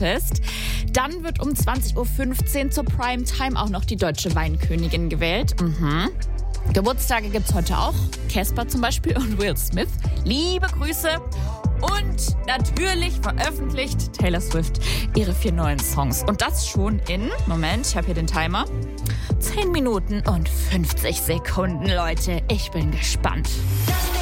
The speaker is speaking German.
Artist. Dann wird um 20.15 Uhr zur Primetime auch noch die deutsche Weinkönigin gewählt. Geburtstage gibt's heute auch. Casper zum Beispiel und Will Smith. Liebe Grüße. Und natürlich veröffentlicht Taylor Swift ihre 4 neuen Songs. Und das schon in, Moment, ich habe hier den Timer, 10 Minuten und 50 Sekunden, Leute. Ich bin gespannt.